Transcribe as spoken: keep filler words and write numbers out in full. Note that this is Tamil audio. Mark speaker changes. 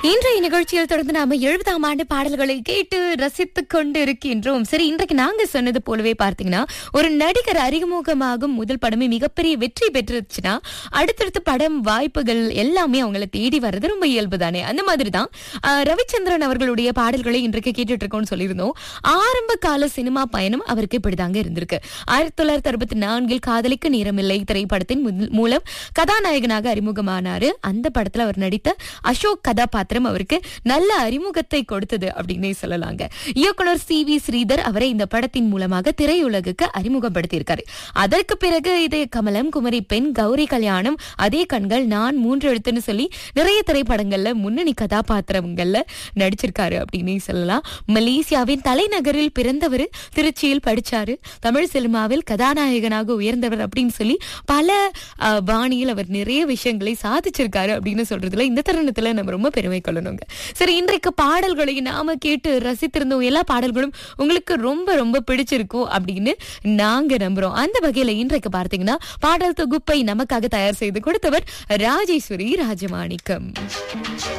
Speaker 1: இன்றைய நிகழ்ச்சியில் தொடர்ந்து நாம எழுபதாம் ஆண்டு பாடல்களை கேட்டு ரசித்துக் கொண்டு இருக்கின்றோம். சரி, இன்றைக்கு நாங்க சொன்னது போலவே பார்த்தீங்கன்னா, ஒரு நடிகர் அறிமுகமாகும் முதல் படமே மிகப்பெரிய வெற்றி பெற்றுச்சுன்னா அடுத்தடுத்த படம் வாய்ப்புகள் எல்லாமே அவங்களை தேடி வர்றது ரொம்ப இயல்பு தானே. அந்த மாதிரி தான் ரவிச்சந்திரன் அவர்களுடைய பாடல்களை இன்றைக்கு கேட்டுட்டு இருக்கோம்னு சொல்லியிருந்தோம். ஆரம்ப கால சினிமா பயணம் அவருக்கு இப்படிதாங்க இருந்திருக்கு. ஆயிரத்தி தொள்ளாயிரத்தி அறுபத்தி நான்கில் காதலிக்க நேரமில்லை திரைப்படத்தின் மூலம் கதாநாயகனாக அறிமுகமானாரு. அந்த படத்துல அவர் நடித்த அசோக் கதாபாத்திரம் அவருக்கு நல்ல அறிமுகத்தை கொடுத்தது அப்படின்னே சொல்லலாங்க. இயக்குனர் சி வி ஸ்ரீதர் அவரை இந்த படத்தின் மூலமாக திரையுலகுக்கு அறிமுகப்படுத்தியிருக்காரு. அதற்கு பிறகு இதே கமலம், குமரி பெண், கௌரி கல்யாணம், அதே கண்கள், நான், மூன்று எழுத்துன்னு சொல்லி நிறைய திரைப்படங்கள்ல முன்னணி கதாபாத்திரங்கள்ல நடிச்சிருக்காரு அப்படின்னே சொல்லலாம். மலேசியாவின் தலைநகரில் பிறந்தவர், திருச்சியில் படிச்சாரு, தமிழ் சினிமாவில் கதாநாயகனாக உயர்ந்தவர் அப்படின்னு சொல்லி பல பாணியில் அவர் நிறைய விஷயங்களை சாதிச்சிருக்காரு அப்படின்னு சொல்றதுல இந்த தருணத்துல நம்ம ரொம்ப பெருமை கொள்ளணுங்க. சரி, இன்றைக்கு பாடல்களை நாம கேட்டு ரசித்திருந்தோம். எல்லா பாடல்களும் உங்களுக்கு ரொம்ப ரொம்ப பிடிச்சிருக்கும் அப்படின்னு நாங்க நம்புறோம். அந்த வகையில இன்றைக்கு பார்த்தீங்கன்னா பாடல் தொகுப்பை நமக்காக தயார் செய்து கொடுத்தவர் ராஜேஸ்வரி ராஜமாணிக்கம்.